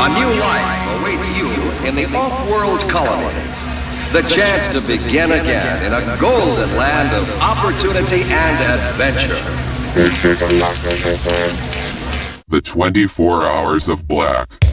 A new life awaits you in the off-world colonies. The chance to begin again in a golden land of opportunity and adventure. The 24 Hours of Black.